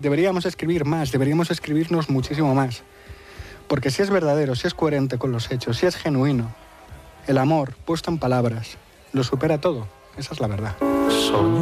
deberíamos escribir más, deberíamos escribirnos muchísimo más. Porque si es verdadero, si es coherente con los hechos, si es genuino, el amor puesto en palabras lo supera todo. Esa es la verdad.